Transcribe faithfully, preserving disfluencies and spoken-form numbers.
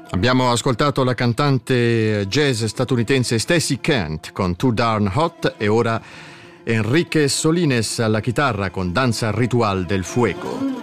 Abbiamo ascoltato la cantante jazz statunitense Stacey Kent con Too Darn Hot e ora Enrique Solines alla chitarra con Danza Ritual del Fuego.